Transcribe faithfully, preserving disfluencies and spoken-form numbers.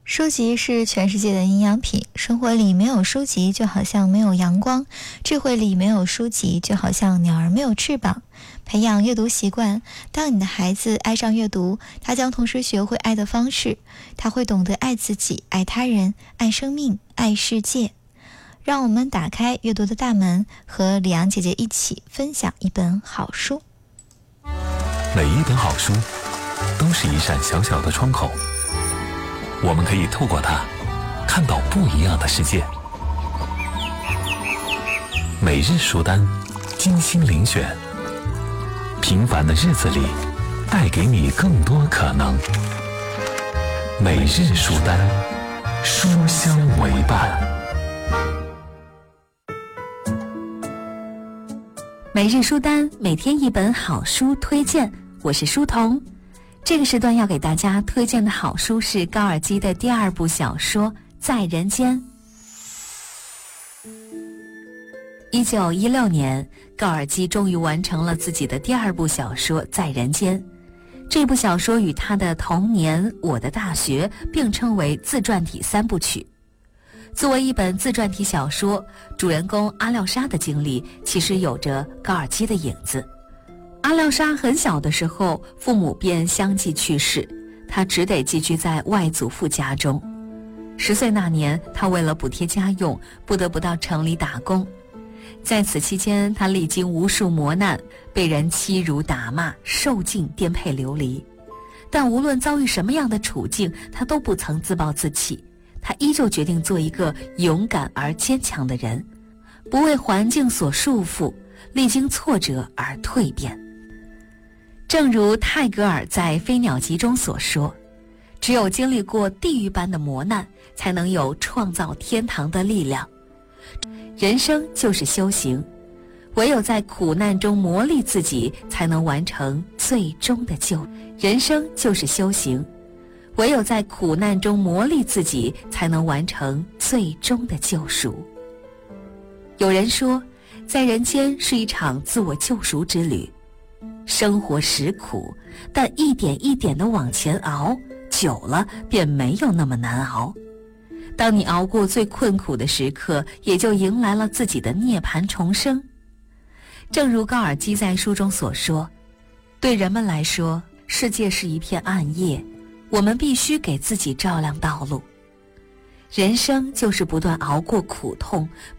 书籍是全世界的营养品，生活里没有书籍就好像没有阳光，智慧里没有书籍就好像鸟儿没有翅膀。培养阅读习惯，当你的孩子爱上阅读，他将同时学会爱的方式，他会懂得爱自己、爱他人、爱生命、爱世界。让我们打开阅读的大门，和李阳姐姐一起分享一本好书。 每一本好书都是一扇小小的窗口，我们可以透过它看到不一样的世界。每日书单，精心遴选，平凡的日子里带给你更多可能。每日书单，书香为伴。 每日书单，每天一本好书推荐，我是书童。这个时段要给大家推荐的好书是高尔基的第二部小说《在人间》。一九一六年，高尔基终于完成了自己的第二部小说《在人间》。这部小说与他的童年、我的大学并称为自传体三部曲。作为一本自传体小说，主人公阿廖沙的经历其实有着高尔基的影子。阿廖沙很小的时候，父母便相继去世，他只得寄居在外祖父家中。十岁那年，他为了补贴家用，不得不到城里打工。在此期间，他历经无数磨难，被人欺辱打骂，受尽颠沛流离。但无论遭遇什么样的处境，他都不曾自暴自弃，他依旧决定做一个勇敢而坚强的人，不为环境所束缚，历经挫折而蜕变。正如泰戈尔在《飞鸟集》中所说，只有经历过地狱般的磨难，才能有创造天堂的力量。人生就是修行，唯有在苦难中磨砺自己，才能完成最终的救。人生就是修行，唯有在苦难中磨砺自己，才能完成最终的救赎。有人说，在人间是一场自我救赎之旅，生活实苦，但一点一点地往前熬，久了便没有那么难熬。当你熬过最困苦的时刻，也就迎来了自己的涅槃重生。正如高尔基在书中所说，对人们来说，世界是一片暗夜，我们必须给自己照亮道路。人生就是不断熬过苦痛，